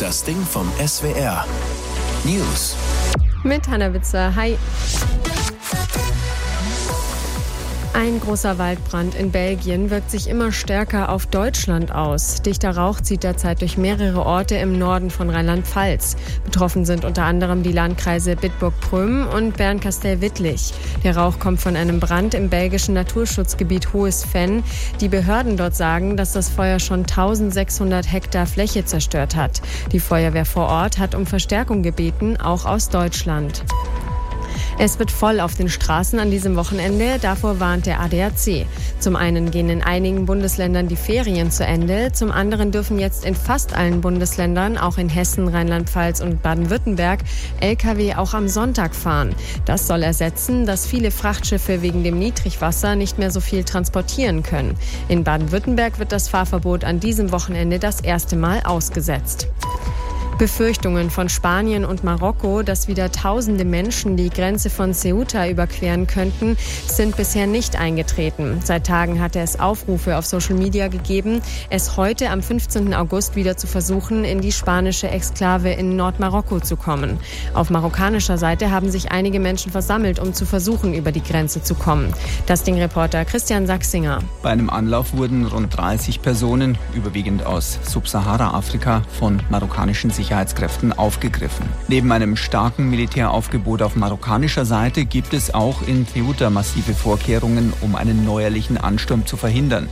Das Ding vom SWR. News. Mit Hannah Witzer. Hi. Ein großer Waldbrand in Belgien wirkt sich immer stärker auf Deutschland aus. Dichter Rauch zieht derzeit durch mehrere Orte im Norden von Rheinland-Pfalz. Betroffen sind unter anderem die Landkreise Bitburg-Prüm und Bernkastel-Wittlich. Der Rauch kommt von einem Brand im belgischen Naturschutzgebiet Hohes Venn. Die Behörden dort sagen, dass das Feuer schon 1600 Hektar Fläche zerstört hat. Die Feuerwehr vor Ort hat um Verstärkung gebeten, auch aus Deutschland. Es wird voll auf den Straßen an diesem Wochenende, davor warnt der ADAC. Zum einen gehen in einigen Bundesländern die Ferien zu Ende, zum anderen dürfen jetzt in fast allen Bundesländern, auch in Hessen, Rheinland-Pfalz und Baden-Württemberg, Lkw auch am Sonntag fahren. Das soll ersetzen, dass viele Frachtschiffe wegen dem Niedrigwasser nicht mehr so viel transportieren können. In Baden-Württemberg wird das Fahrverbot an diesem Wochenende das erste Mal ausgesetzt. Befürchtungen von Spanien und Marokko, dass wieder tausende Menschen die Grenze von Ceuta überqueren könnten, sind bisher nicht eingetreten. Seit Tagen hatte es Aufrufe auf Social Media gegeben, es heute am 15. August wieder zu versuchen, in die spanische Exklave in Nordmarokko zu kommen. Auf marokkanischer Seite haben sich einige Menschen versammelt, um zu versuchen, über die Grenze zu kommen. Das Ding-Reporter Christian Sachsinger. Bei einem Anlauf wurden rund 30 Personen, überwiegend aus Subsahara-Afrika, von marokkanischen Sicherheitskräften aufgegriffen. Neben einem starken Militäraufgebot auf marokkanischer Seite gibt es auch in Ceuta massive Vorkehrungen, um einen neuerlichen Ansturm zu verhindern.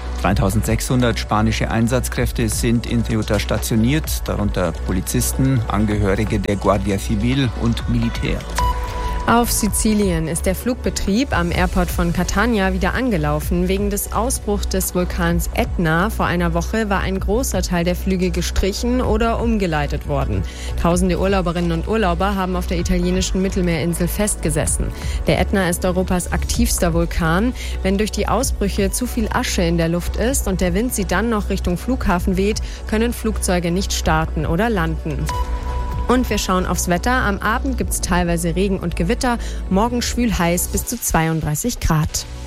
3600 spanische Einsatzkräfte sind in Ceuta stationiert, darunter Polizisten, Angehörige der Guardia Civil und Militär. Auf Sizilien ist der Flugbetrieb am Airport von Catania wieder angelaufen. Wegen des Ausbruchs des Vulkans Etna vor einer Woche war ein großer Teil der Flüge gestrichen oder umgeleitet worden. Tausende Urlauberinnen und Urlauber haben auf der italienischen Mittelmeerinsel festgesessen. Der Etna ist Europas aktivster Vulkan. Wenn durch die Ausbrüche zu viel Asche in der Luft ist und der Wind sie dann noch Richtung Flughafen weht, können Flugzeuge nicht starten oder landen. Und wir schauen aufs Wetter. Am Abend gibt es teilweise Regen und Gewitter. Morgen schwül heiß bis zu 32 Grad.